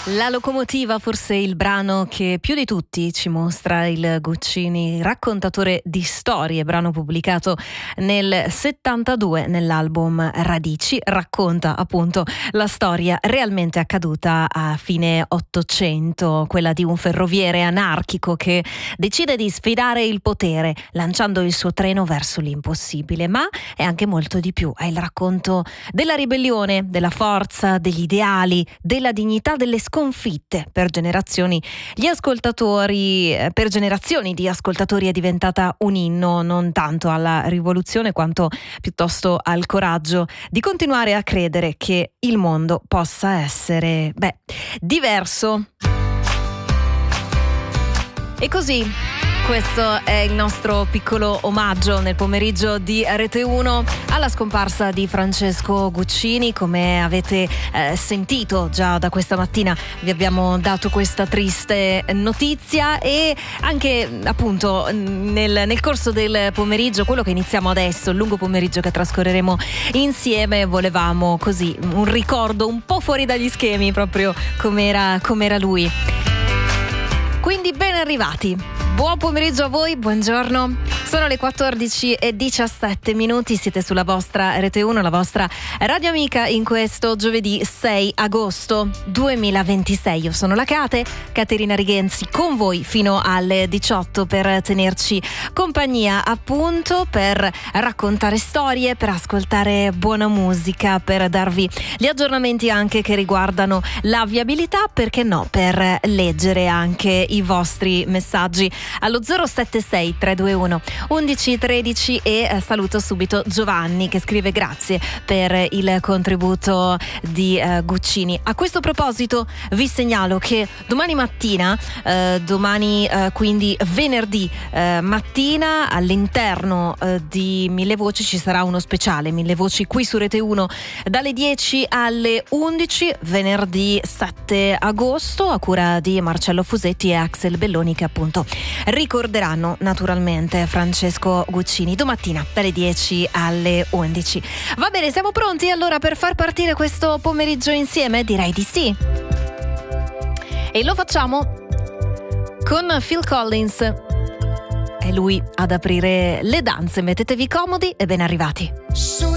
La locomotiva, forse il brano che più di tutti ci mostra il Guccini, raccontatore di storie, brano pubblicato nel 72 nell'album Radici, racconta appunto la storia realmente accaduta a fine Ottocento, quella di un ferroviere anarchico che decide di sfidare il potere lanciando il suo treno verso l'impossibile, ma è anche molto di più, è il racconto della ribellione, della forza, degli ideali, della dignità, delle sconfitte. Per generazioni di ascoltatori è diventata un inno non tanto alla rivoluzione quanto piuttosto al coraggio di continuare a credere che il mondo possa essere, diverso. E così questo è il nostro piccolo omaggio nel pomeriggio di Rete 1 alla scomparsa di Francesco Guccini. Come avete sentito già da questa mattina, vi abbiamo dato questa triste notizia e anche appunto nel corso del pomeriggio, quello che iniziamo adesso, il lungo pomeriggio che trascorreremo insieme, volevamo così un ricordo un po' fuori dagli schemi, proprio com'era lui. Quindi ben arrivati. Buon pomeriggio a voi, buongiorno. Sono le 14:17, siete sulla vostra Rete 1, la vostra radio amica in questo giovedì 6 agosto 2026. Io sono la Caterina Righenzi, con voi fino alle 18 per tenerci compagnia, appunto, per raccontare storie, per ascoltare buona musica, per darvi gli aggiornamenti anche che riguardano la viabilità, perché no, per leggere anche i vostri messaggi allo 076 321 1113 e saluto subito Giovanni che scrive: grazie per il contributo di Guccini. A questo proposito vi segnalo che domani mattina, quindi venerdì mattina, all'interno di Mille Voci ci sarà uno speciale Mille Voci qui su Rete 1 dalle 10 alle 11, venerdì 7 agosto, a cura di Marcello Fusetti e Axel Belloni, che appunto ricorderanno naturalmente Francesco Guccini domattina dalle 10 alle 11. Va bene, siamo pronti allora per far partire questo pomeriggio insieme? Direi di sì. E lo facciamo con Phil Collins. È lui ad aprire le danze. Mettetevi comodi e ben arrivati.